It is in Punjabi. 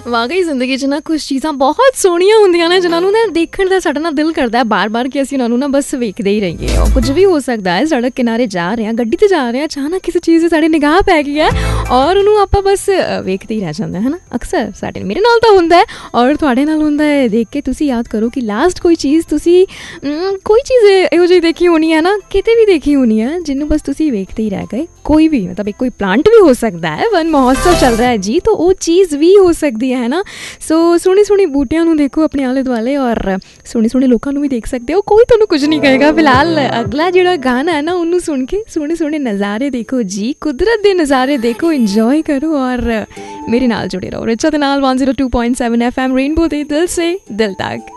ਵਾਕਈ ਜ਼ਿੰਦਗੀ 'ਚ ਨਾ ਕੁਛ ਚੀਜ਼ਾਂ ਬਹੁਤ ਸੋਹਣੀਆਂ ਹੁੰਦੀਆਂ ਨੇ ਜਿਨ੍ਹਾਂ ਨੂੰ ਨਾ ਦੇਖਣ ਦਾ ਸਾਡਾ ਨਾ ਦਿਲ ਕਰਦਾ ਹੈ ਬਾਰ-ਬਾਰ ਕਿ ਅਸੀਂ ਉਹਨਾਂ ਨੂੰ ਨਾ ਬਸ ਵੇਖਦੇ ਹੀ ਰਹੀਏ। ਉਹ ਕੁਝ ਵੀ ਹੋ ਸਕਦਾ ਹੈ, ਸੜਕ ਕਿਨਾਰੇ ਜਾ ਰਹੇ ਹਾਂ, ਗੱਡੀ 'ਤੇ ਜਾ ਰਹੇ ਹਾਂ, ਅਚਾਨਕ ਕਿਸੇ ਚੀਜ਼ 'ਤੇ ਸਾਡੀ ਨਿਗਾਹ ਪੈ ਗਈ ਹੈ ਔਰ ਉਹਨੂੰ ਆਪਾਂ ਬਸ ਵੇਖਦੇ ਹੀ ਰਹਿ ਜਾਂਦੇ ਹੈ ਨਾ। ਅਕਸਰ ਮੇਰੇ ਨਾਲ ਤਾਂ ਹੁੰਦਾ ਹੈ ਔਰ ਤੁਹਾਡੇ ਨਾਲ ਹੁੰਦਾ ਹੈ। ਦੇਖ ਕੇ ਤੁਸੀਂ ਯਾਦ ਕਰੋ ਕਿ ਲਾਸਟ ਕੋਈ ਚੀਜ਼ ਤੁਸੀਂ ਕੋਈ ਚੀਜ਼ ਇਹੋ ਜਿਹੀ ਦੇਖੀ ਹੋਣੀ ਹੈ ਨਾ, ਕਿਤੇ ਵੀ ਦੇਖੀ ਹੋਣੀ ਹੈ ਜਿਹਨੂੰ ਬਸ ਤੁਸੀਂ ਵੇਖਦੇ ਹੀ ਰਹਿ ਗਏ। ਕੋਈ ਵੀ ਮਤਲਬ ਕੋਈ ਪਲਾਂਟ ਵੀ ਹੋ ਸਕਦਾ ਹੈ, ਵਨ ਮਹੋਤਸਵ ਚੱਲ ਰਿਹਾ ਹੈ ਜੀ, ਤਾਂ ਉਹ ਚੀਜ਼ ਵੀ ਹੋ ਸਕਦੀ ਹੈ ਨਾ। ਸੋ ਸੋਹਣੇ ਬੂਟਿਆਂ ਨੂੰ ਦੇਖੋ ਆਪਣੇ ਆਲੇ ਦੁਆਲੇ ਔਰ ਸੋਹਣੇ ਲੋਕਾਂ ਨੂੰ ਵੀ ਦੇਖ ਸਕਦੇ ਹੋ, ਕੋਈ ਤੁਹਾਨੂੰ ਕੁਝ ਨਹੀਂ ਕਹੇਗਾ। ਫਿਲਹਾਲ ਅਗਲਾ ਜਿਹੜਾ ਗਾਣਾ ਹੈ ਨਾ ਉਹਨੂੰ ਸੁਣ ਕੇ ਸੋਹਣੇ ਨਜ਼ਾਰੇ ਦੇਖੋ ਜੀ, ਕੁਦਰਤ ਦੇ ਨਜ਼ਾਰੇ ਦੇਖੋ, ਇੰਜੋਏ ਕਰੋ ਔਰ ਮੇਰੇ ਨਾਲ ਜੁੜੇ ਰਹੋ। ਰਿਚਾ ਦੇ ਨਾਲ 102.7 FM ਰੇਨਬੋ ਦੇ ਦਿਲ ਸੇ ਦਿਲ ਤੱਕ।